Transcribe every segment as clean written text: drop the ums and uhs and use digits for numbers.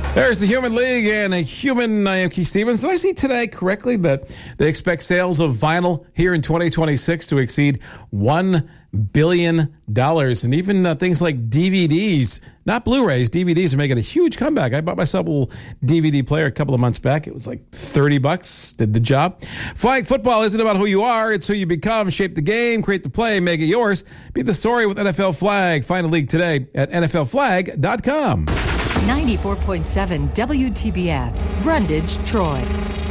There's the Human League and a human. I am Keith Stevens. Did I see today correctly that they expect sales of vinyl here in 2026 to exceed $1 billion? And even things like DVDs, not Blu-rays, DVDs are making a huge comeback. I bought myself a little DVD player a couple of months back. It was like $30. Did the job. Flag football isn't about who you are. It's who you become. Shape the game, create the play, make it yours. Be the story with NFL Flag. Find a league today at NFLflag.com. 94.7 WTBF, Brundage, Troy.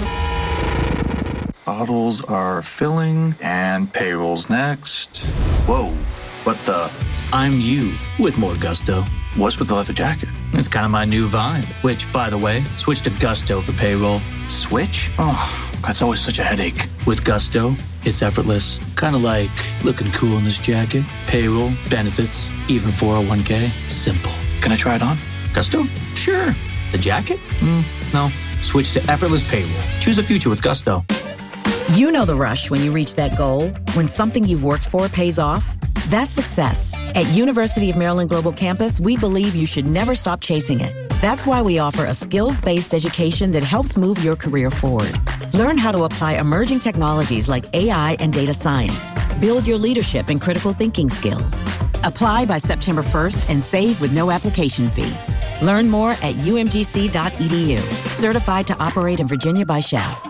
Bottles are filling and payroll's next. Whoa, what the? I'm you with more gusto. What's with the leather jacket? It's kind of my new vibe, which, by the way, switch to Gusto for payroll. Switch? Oh, that's always such a headache. With Gusto, it's effortless. Kind of like looking cool in this jacket. Payroll, benefits, even 401k. Simple. Can I try it on? Gusto? Sure. The jacket? No. Switch to effortless payroll. Choose a future with Gusto. You know the rush when you reach that goal, when something you've worked for pays off. That's success. At University of Maryland Global Campus, we believe you should never stop chasing it. That's why we offer a skills-based education that helps move your career forward. Learn how to apply emerging technologies like AI and data science. Build your leadership and critical thinking skills. Apply by September 1st and save with no application fee. Learn more at umgc.edu. Certified to operate in Virginia by Shell.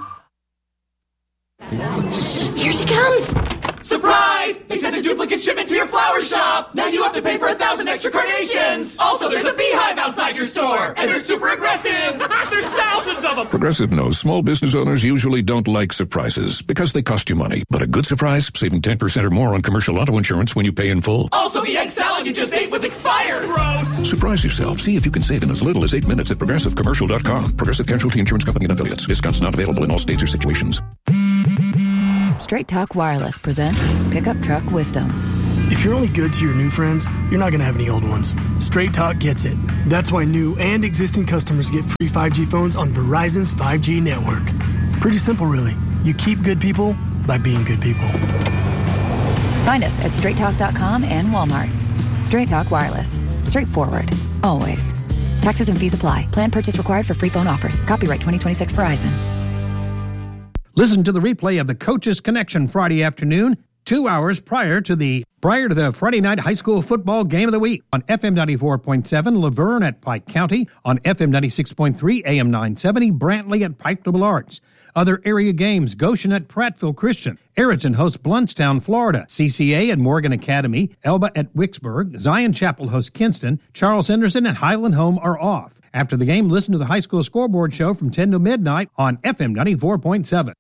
Here she comes! Surprise! They sent a duplicate shipment to your flower shop! Now you have to pay for 1,000 extra carnations! Also, there's a beehive outside your store! And they're super aggressive! There's thousands of them! Progressive knows small business owners usually don't like surprises because they cost you money. But a good surprise, saving 10% or more on commercial auto insurance when you pay in full. Also, the egg salad you just ate was expired! Gross! Surprise yourself. See if you can save in as little as 8 minutes at progressivecommercial.com. Progressive Casualty Insurance Company and Affiliates. Discounts not available in all states or situations. Straight Talk Wireless presents Pickup Truck Wisdom. If you're only good to your new friends, you're not going to have any old ones. Straight Talk gets it. That's why new and existing customers get free 5G phones on Verizon's 5G network. Pretty simple, really. You keep good people by being good people. Find us at straighttalk.com and Walmart. Straight Talk Wireless. Straightforward. Always. Taxes and fees apply. Plan purchase required for free phone offers. Copyright 2026 Verizon. Listen to the replay of the Coaches Connection Friday afternoon, 2 hours prior to the Friday night high school football game of the week on FM 94.7 Laverne at Pike County, on FM 96.3 AM 970 Brantley at Pike Liberal Arts. Other area games: Goshen at Prattville Christian, Ariton hosts Bluntstown, Florida, CCA at Morgan Academy, Elba at Wicksburg, Zion Chapel hosts Kinston, Charles Henderson and Highland Home are off. After the game, listen to the high school scoreboard show from 10 to midnight on FM 94.7.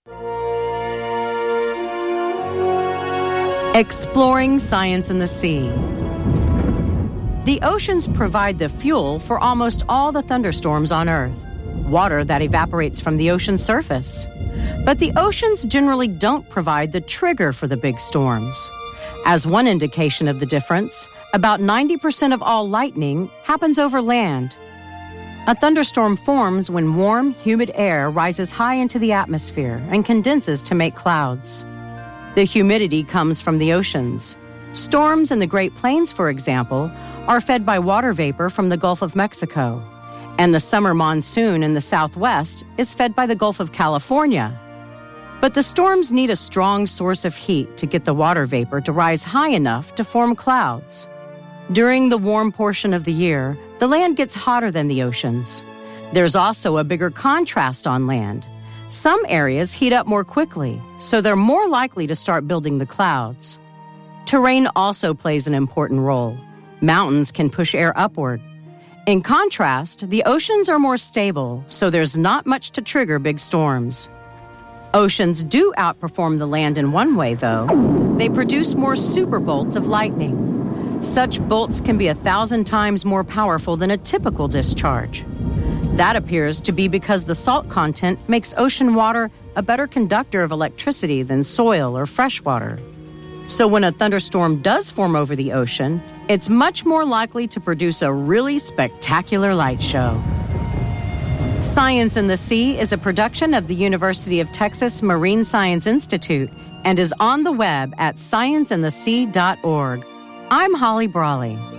Exploring science in the sea. The oceans provide the fuel for almost all the thunderstorms on Earth, water that evaporates from the ocean surface. But the oceans generally don't provide the trigger for the big storms. As one indication of the difference, about 90% of all lightning happens over land. A thunderstorm forms when warm, humid air rises high into the atmosphere and condenses to make clouds. The humidity comes from the oceans. Storms in the Great Plains, for example, are fed by water vapor from the Gulf of Mexico. And the summer monsoon in the Southwest is fed by the Gulf of California. But the storms need a strong source of heat to get the water vapor to rise high enough to form clouds. During the warm portion of the year, the land gets hotter than the oceans. There's also a bigger contrast on land. Some areas heat up more quickly, so they're more likely to start building the clouds. Terrain also plays an important role. Mountains can push air upward. In contrast, the oceans are more stable, so there's not much to trigger big storms. Oceans do outperform the land in one way, though. They produce more super bolts of lightning. Such bolts can be 1,000 times more powerful than a typical discharge. That appears to be because the salt content makes ocean water a better conductor of electricity than soil or fresh water. So when a thunderstorm does form over the ocean, it's much more likely to produce a really spectacular light show. Science in the Sea is a production of the University of Texas Marine Science Institute and is on the web at scienceinthesea.org. I'm Holly Brawley.